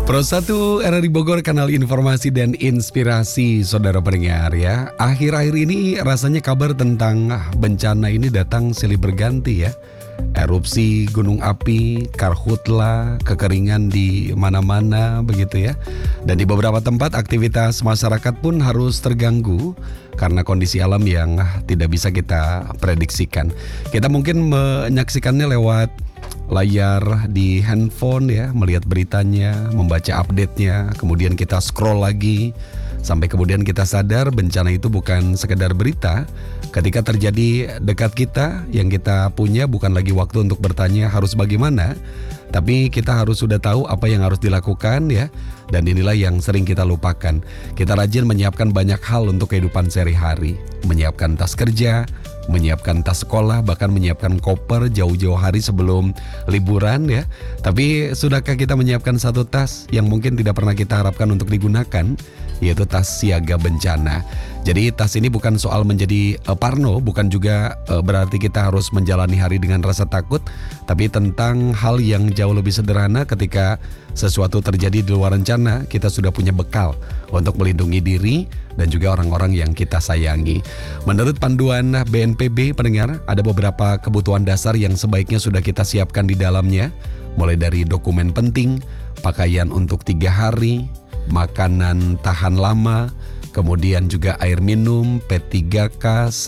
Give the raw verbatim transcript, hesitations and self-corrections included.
Pro satu R R I Bogor, kanal informasi dan inspirasi saudara pendengar ya. Akhir-akhir ini rasanya kabar tentang bencana ini datang silih berganti ya. Erupsi gunung api, karhutla, kekeringan di mana-mana begitu ya. Dan di beberapa tempat aktivitas masyarakat pun harus terganggu karena kondisi alam yang tidak bisa kita prediksikan. Kita mungkin menyaksikannya lewat layar di handphone ya, melihat beritanya, membaca update-nya, kemudian kita scroll lagi sampai kemudian kita sadar bencana itu bukan sekedar berita. Ketika terjadi dekat kita, yang kita punya bukan lagi waktu untuk bertanya harus bagaimana, tapi kita harus sudah tahu apa yang harus dilakukan ya. Dan inilah yang sering kita lupakan. Kita rajin menyiapkan banyak hal untuk kehidupan sehari-hari, menyiapkan tas kerja, menyiapkan tas sekolah, bahkan menyiapkan koper jauh-jauh hari sebelum liburan ya. Tapi sudahkah kita menyiapkan satu tas yang mungkin tidak pernah kita harapkan untuk digunakan, yaitu tas siaga bencana. Jadi tas ini bukan soal menjadi uh, parno, bukan juga uh, berarti kita harus menjalani hari dengan rasa takut, tapi tentang hal yang jauh lebih sederhana. Ketika sesuatu terjadi di luar rencana, kita sudah punya bekal untuk melindungi diri dan juga orang-orang yang kita sayangi. Menurut panduan B N P B pendengar, ada beberapa kebutuhan dasar yang sebaiknya sudah kita siapkan di dalamnya, mulai dari dokumen penting, pakaian untuk tiga hari, makanan tahan lama, kemudian juga air minum, P tiga K,